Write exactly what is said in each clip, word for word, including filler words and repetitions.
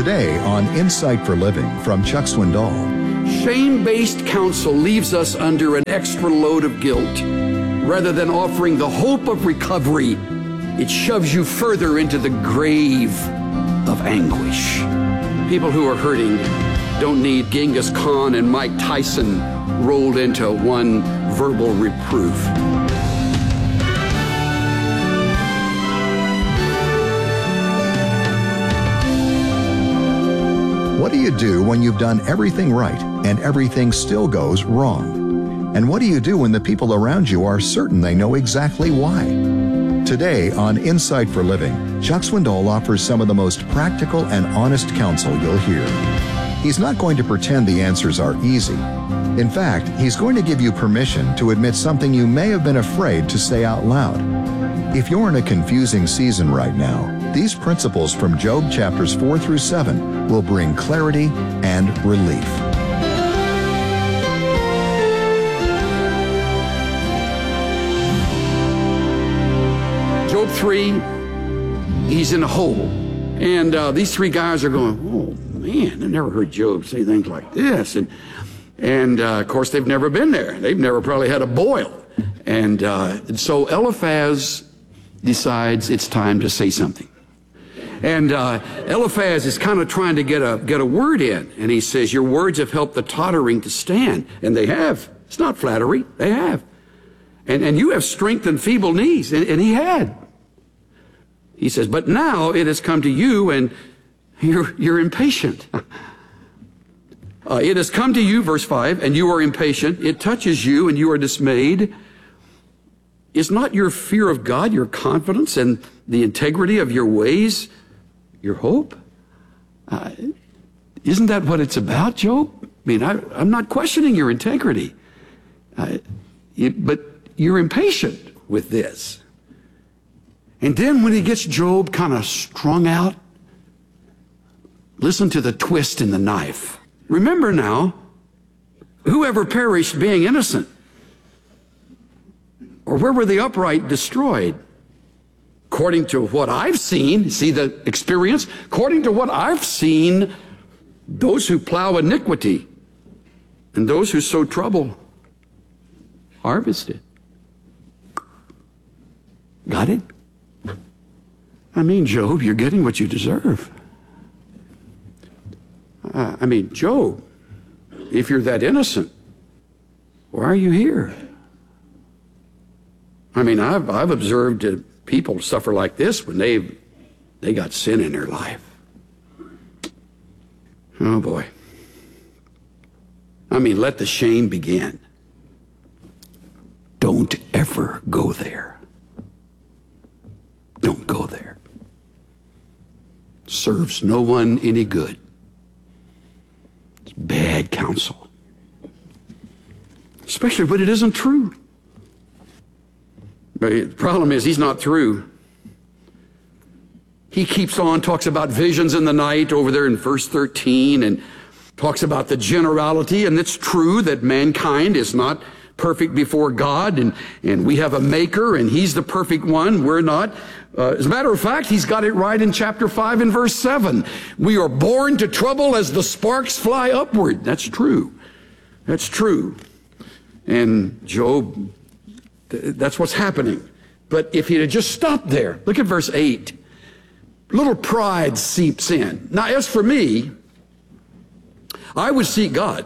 Today on Insight for Living from Chuck Swindoll. Shame-based counsel leaves us under an extra load of guilt. Rather than offering the hope of recovery, it shoves you further into the grave of anguish. People who are hurting don't need Genghis Khan and Mike Tyson rolled into one verbal reproof. What do you do when you've done everything right and everything still goes wrong? And what do you do when the people around you are certain they know exactly why? Today on Insight for Living, Chuck Swindoll offers some of the most practical and honest counsel you'll hear. He's not going to pretend the answers are easy. In fact, he's going to give you permission to admit something you may have been afraid to say out loud. If you're in a confusing season right now, these principles from Job chapters four through seven will bring clarity and relief. Job three, he's in a hole. And uh, these three guys are going, oh man, I've never heard Job say things like this. And, and uh, of course, they've never been there. They've never probably had a boil. And, uh, and so Eliphaz decides it's time to say something. And uh, Eliphaz is kind of trying to get a get a word in. And he says, your words have helped the tottering to stand. And they have. It's not flattery. They have. And, and you have strength and feeble knees. And, and he had. He says, but now it has come to you and you're, you're impatient. uh, it has come to you, verse five, and you are impatient. It touches you and you are dismayed. Is not your fear of God, your confidence, and the integrity of your ways your hope? Uh, isn't that what it's about, Job? I mean, I, I'm not questioning your integrity. Uh, you, but you're impatient with this. And then when he gets Job kind of strung out, listen to the twist in the knife. Remember now, whoever perished being innocent? Or where were the upright destroyed? According to what I've seen, see the experience? According to what I've seen, those who plow iniquity and those who sow trouble harvest it. Got it? I mean, Job, you're getting what you deserve. Uh, I mean, Job, if you're that innocent, why are you here? I mean, I've, I've observed uh, people suffer like this when they've, they got sin in their life. Oh, boy. I mean, let the shame begin. Don't ever go there. Don't go there. Serves no one any good. It's bad counsel. Especially when it isn't true. But the problem is he's not through. He keeps on, talks about visions in the night over there in verse thirteen, and talks about the generality, and it's true that mankind is not perfect before God, and, and we have a maker, and he's the perfect one. We're not. Uh, as a matter of fact, he's got it right in chapter five and verse seven. We are born to trouble as the sparks fly upward. That's true. That's true. And Job, that's what's happening. But if he had just stopped there, look at verse eight. Little pride seeps in. Now, as for me, I would seek God.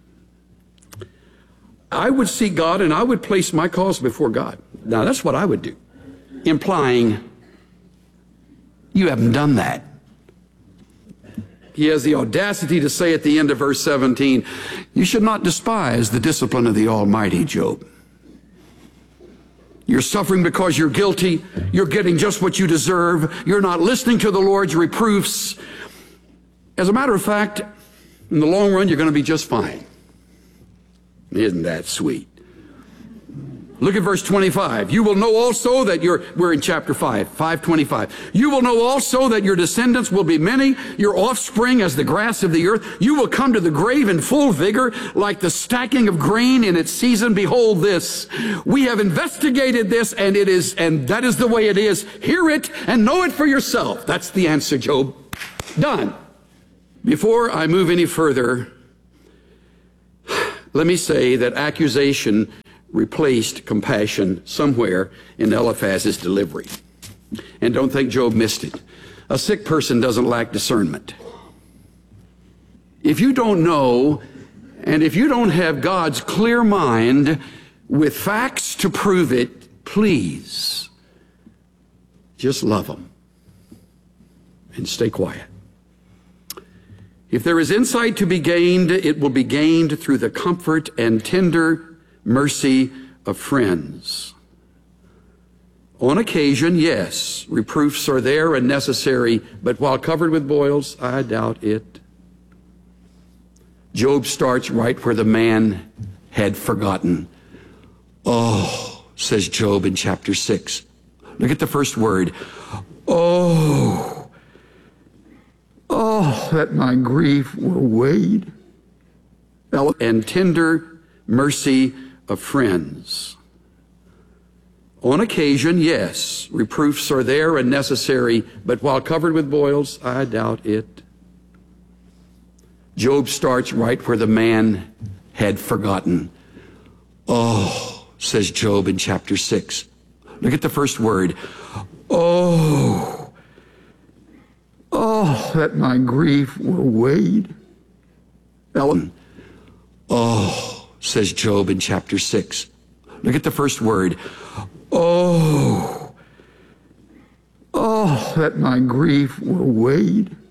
I would seek God and I would place my cause before God. Now, that's what I would do. Implying, you haven't done that. He has the audacity to say at the end of verse seventeen, you should not despise the discipline of the Almighty, Job. You're suffering because you're guilty. You're getting just what you deserve. You're not listening to the Lord's reproofs. As a matter of fact, in the long run, you're going to be just fine. Isn't that sweet? Look at verse twenty-five. You will know also that your, we're in chapter five, five twenty-five. You will know also that your descendants will be many, your offspring as the grass of the earth. You will come to the grave in full vigor, like the stacking of grain in its season. Behold this. We have investigated this, and it is, and that is the way it is. Hear it and know it for yourself. That's the answer, Job. Done. Before I move any further, let me say that accusation replaced compassion somewhere in Eliphaz's delivery. And don't think Job missed it. A sick person doesn't lack discernment. If you don't know, and if you don't have God's clear mind with facts to prove it, please just love Him and stay quiet. If there is insight to be gained, it will be gained through the comfort and tender mercy of friends. On occasion, yes, reproofs are there and necessary, but while covered with boils, I doubt it. Job starts right where the man had forgotten. Oh, says Job in chapter six. Look at the first word. Oh. Oh, that my grief were weighed. And tender mercy of friends. On occasion, yes, reproofs are there and necessary, but while covered with boils, I doubt it. Job starts right where the man had forgotten. Oh, says Job in chapter six. Look at the first word. Oh. Oh, that my grief were weighed. Ellen. Oh, says Job in chapter six. Look at the first word. Oh. Oh, that my grief were weighed.